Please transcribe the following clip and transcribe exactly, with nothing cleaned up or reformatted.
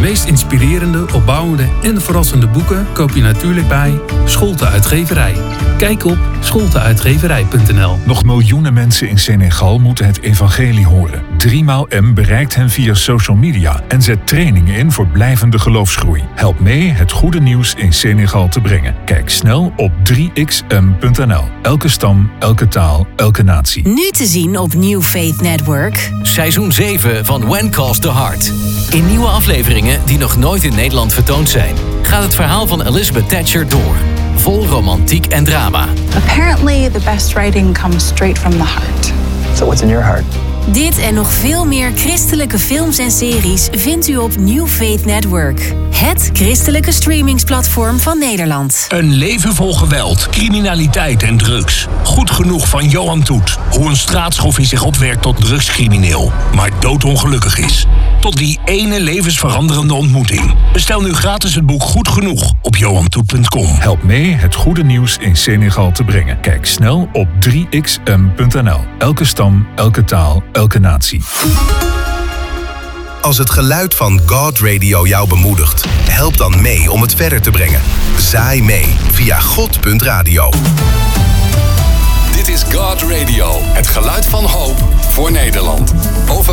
meest inspirerende, opbouwende en verrassende boeken koop je natuurlijk bij Scholte Uitgeverij. Kijk op scholte uitgeverij punt n l. Nog miljoenen mensen in Senegal moeten het evangelie horen. Driemaal M bereikt hen via social media en zet trainingen in voor blijvende geloofsgroei. Help mee het goede nieuws in Senegal te brengen. Kijk snel op drie x m punt n l. Elke stam, elke taal, elke natie. Nu te zien op New Faith Network. Seizoen zeven van When Calls the Heart. In nieuwe afleveringen die nog nooit in Nederland vertoond zijn, gaat het verhaal van Elizabeth Thatcher door. Vol romantiek en drama. Apparently the best writing comes straight from the heart. So what's in your heart? Dit en nog veel meer christelijke films en series vindt u op New Faith Network. Het christelijke streamingsplatform van Nederland. Een leven vol geweld, criminaliteit en drugs. Goed genoeg van Johan Toet. Hoe een straatschoffie zich opwerkt tot drugscrimineel, maar doodongelukkig is. Tot die ene levensveranderende ontmoeting. Bestel nu gratis het boek Goed Genoeg op johan toet punt com. Help mee het goede nieuws in Senegal te brengen. Kijk snel op drie x m punt n l. Elke stam, elke taal, elke natie. Als het geluid van God Radio jou bemoedigt, help dan mee om het verder te brengen. Zaai mee via god punt radio. Dit is God Radio, het geluid van hoop voor Nederland. Over